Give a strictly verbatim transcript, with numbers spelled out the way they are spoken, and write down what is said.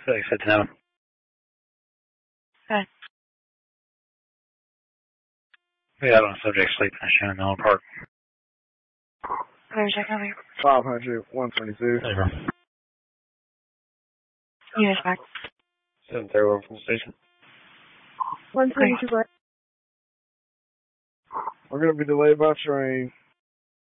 six fifty-seven. Okay. We got on subject sleeping in Shenandoah Park. Where's that number? five hundred, one twenty-two. Over. Units back. seven thirty-one from the station. one twenty-two. Okay. We're going to be delayed by train.